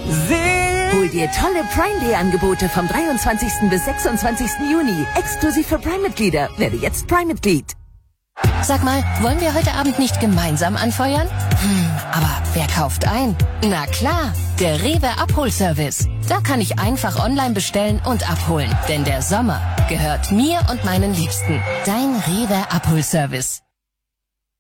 Hol dir tolle Prime Day Angebote vom 23. bis 26. Juni. Exklusiv für Prime-Mitglieder. Werde jetzt Prime-Mitglied. Sag mal, wollen wir heute Abend nicht gemeinsam anfeuern? Aber wer kauft ein? Na klar, der Rewe Abholservice. Da kann ich einfach online bestellen und abholen. Denn der Sommer gehört mir und meinen Liebsten. Dein Rewe Abholservice.